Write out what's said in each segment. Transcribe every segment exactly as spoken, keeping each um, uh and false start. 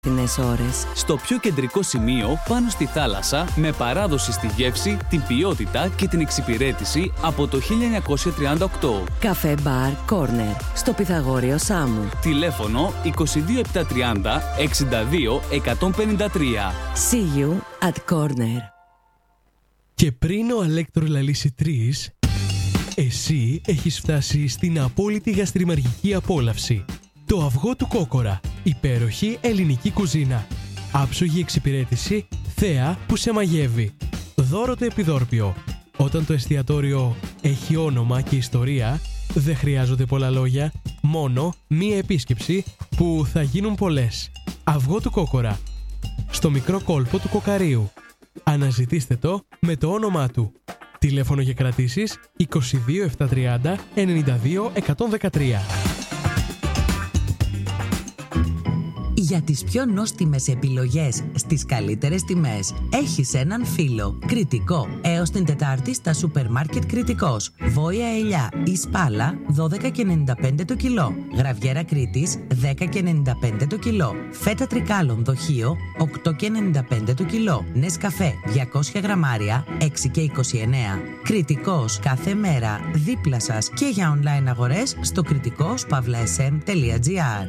Ώρες. Στο πιο κεντρικό σημείο, πάνω στη θάλασσα, με παράδοση στη γεύση, την ποιότητα και την εξυπηρέτηση από το χίλια εννιακόσια τριάντα οκτώ. Καφέ Μπαρ Κόρνερ, στο Πυθαγόριο Σάμου. Τηλέφωνο είκοσι δύο επτακόσια τριάντα εξήντα δύο εκατόν πενήντα τρία. See you at Corner. Και πριν ο Αλέκτορ λαλήσει τρεις, εσύ έχεις φτάσει στην απόλυτη γαστριμαργική απόλαυση. Το αυγό του Κόκορα. Υπέροχη ελληνική κουζίνα. Άψογη εξυπηρέτηση, θέα που σε μαγεύει. Δώρο το επιδόρπιο. Όταν το εστιατόριο έχει όνομα και ιστορία, δεν χρειάζονται πολλά λόγια, μόνο μία επίσκεψη που θα γίνουν πολλές. Αυγό του Κόκορα. Στο μικρό κόλπο του Κοκαρίου. Αναζητήστε το με το όνομά του. Τηλέφωνο για κρατήσεις είκοσι δύο επτακόσια τριάντα ενενήντα δύο εκατόν δεκατρία. Για τις πιο νόστιμες επιλογές στις καλύτερες τιμές έχεις έναν φίλο. Κρητικό. Έως την Τετάρτη στα σούπερ μάρκετ Κρητικός. Βόια ελιά ή σπάλα δώδεκα και ενενήντα πέντε το κιλό. Γραβιέρα Κρήτης δέκα και ενενήντα πέντε το κιλό. Φέτα τρικάλων δοχείο οκτώ και ενενήντα πέντε το κιλό. Νεσκαφέ διακόσια γραμμάρια έξι και είκοσι εννέα. Κρητικός κάθε μέρα δίπλα σας και για online αγορές στο κρητικός παύλα ες εμ τελεία τζι άρ.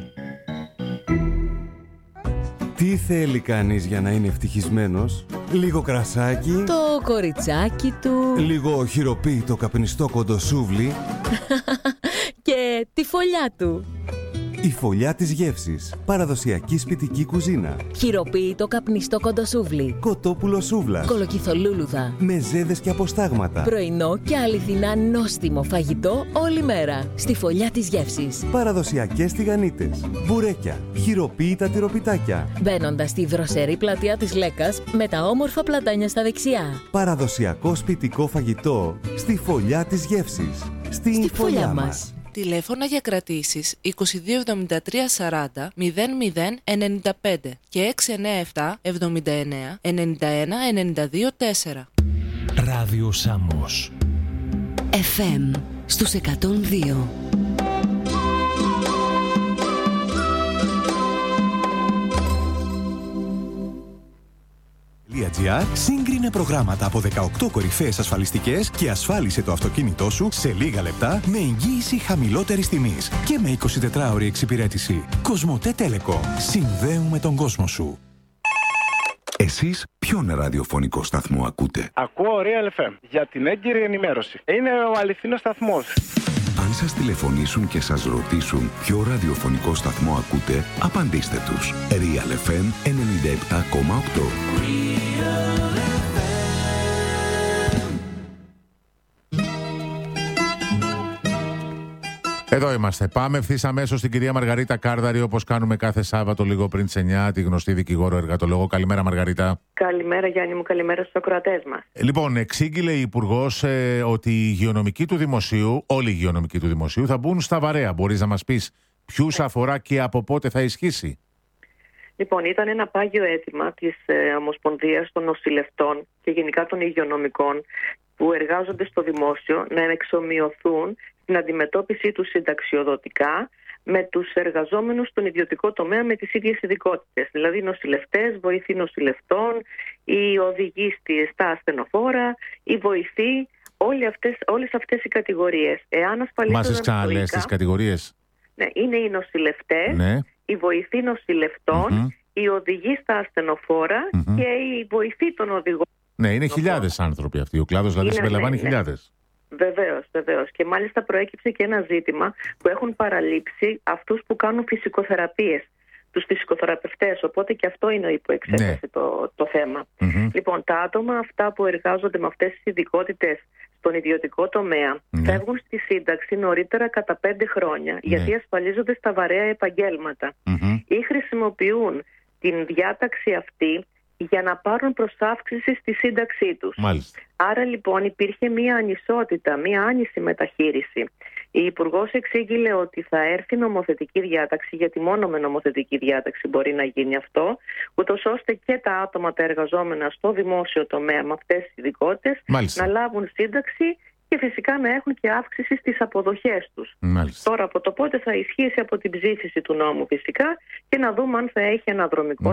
Τι θέλει κανείς για να είναι ευτυχισμένος? Λίγο κρασάκι, Το κοριτσάκι του λίγο χειροποίητο καπνιστό κοντοσούβλι και τη φωλιά του. Η φωλιά της γεύσης. Παραδοσιακή σπιτική κουζίνα. Χειροποίητο καπνιστό κοντοσούβλι. Κοτόπουλο σούβλας. Κολοκυθολούλουδα. Μεζέδες και αποστάγματα. Πρωινό και αληθινά νόστιμο φαγητό όλη μέρα. Στη φωλιά της γεύσης. Παραδοσιακές τηγανίτες. Μπουρέκια. Χειροποίητα τυροπιτάκια. Μπαίνοντας στη δροσερή πλατεία της Λέκας με τα όμορφα πλατάνια στα δεξιά. Παραδοσιακό σπιτικό φαγητό. Στη φωλιά της γεύσης. Στη, Στη φωλιά μας. Τηλέφωνα για κρατήσεις είκοσι δύο εβδομήντα τρία σαράντα μηδέν μηδέν ενενήντα πέντε και έξι εννέα επτά εβδομήντα εννέα ενενήντα ένα ενενήντα δύο τέσσερα. Ράδιο Σάμος εφ εμ στους εκατόν δύο. Σύγκρινε προγράμματα από δεκαοκτώ κορυφαίες ασφαλιστικές και ασφάλισε το αυτοκίνητό σου σε λίγα λεπτά με εγγύηση χαμηλότερης τιμής και με εικοσιτετράωρη εξυπηρέτηση. Κοσμοτέ Telecom. Συνδέουμε τον κόσμο σου. Εσείς ποιον ραδιοφωνικό σταθμό ακούτε? Ακούω Real εφ εμ για την έγκυρη ενημέρωση. Είναι ο αληθινός σταθμός. Αν σας τηλεφωνήσουν και σας ρωτήσουν ποιο ραδιοφωνικό σταθμό ακούτε, απαντήστε τους. Real εφ εμ ενενήντα επτά κόμμα οκτώ. Εδώ είμαστε. Πάμε ευθύς αμέσως στην κυρία Μαργαρίτα Κάρδαρη, όπως κάνουμε κάθε Σάββατο λίγο πριν τις εννιά, τη γνωστή δικηγόρο εργατολόγο. Καλημέρα, Μαργαρίτα. Καλημέρα, Γιάννη μου, καλημέρα στους ακροατές μας. Λοιπόν, εξήγηλε η Υπουργός ε, ότι οι υγειονομικοί του δημοσίου, όλοι οι υγειονομικοί του δημοσίου, θα μπουν στα βαρέα. Μπορείς να μας πεις ποιους αφορά και από πότε θα ισχύσει? Λοιπόν, ήταν ένα πάγιο αίτημα της ε, Ομοσπονδίας των Νοσηλευτών και γενικά των υγειονομικών που εργάζονται στο δημόσιο να εξομοιωθούν στην αντιμετώπιση του συνταξιοδοτικά με τους εργαζόμενους στον ιδιωτικό τομέα με τις ίδιες ειδικότητες. Δηλαδή νοσηλευτές, βοηθοί νοσηλευτών, οι οδηγοί στα ασθενοφόρα, οι βοηθοί, όλοι αυτές, όλες αυτές οι κατηγορίες. Εάν ασφαλίζονται. Μας ξαναλές τις κατηγορίες? Ναι, είναι οι νοσηλευτές, ναι. οι βοηθοί νοσηλευτών, mm-hmm. οι οδηγοί στα ασθενοφόρα mm-hmm. και οι βοηθοί των οδηγών. Ναι, είναι χιλιάδες άνθρωποι αυτοί. Ο κλάδος δηλαδή συμπεριλαμβάνει ναι, χιλιάδες. Βεβαίως, βεβαίως. Και μάλιστα προέκυψε και ένα ζήτημα που έχουν παραλείψει αυτούς που κάνουν φυσικοθεραπείες, τους φυσικοθεραπευτές. Οπότε και αυτό είναι υπό εξέταση ναι. το, το θέμα. Mm-hmm. Λοιπόν, τα άτομα αυτά που εργάζονται με αυτές τις ειδικότητες στον ιδιωτικό τομέα ναι. φεύγουν στη σύνταξη νωρίτερα κατά πέντε χρόνια, ναι. γιατί ασφαλίζονται στα βαρέα επαγγέλματα mm-hmm. ή χρησιμοποιούν την διάταξη αυτή για να πάρουν προσάυξηση στη σύνταξή τους. Μάλιστα. Άρα λοιπόν υπήρχε μία ανισότητα, μία άνηση μεταχείριση. Η Υπουργός εξήγηλε ότι θα έρθει νομοθετική διάταξη, γιατί μόνο με νομοθετική διάταξη μπορεί να γίνει αυτό, ούτως ώστε και τα άτομα τα εργαζόμενα στο δημόσιο τομέα με αυτές τις ειδικότητες να λάβουν σύνταξη και φυσικά να έχουν και αύξηση στις αποδοχές τους. Μάλιστα. Τώρα από το πότε θα ισχύσει από την ψήφιση του νόμου φυσικά και να δούμε αν θα έχει αναδρομικό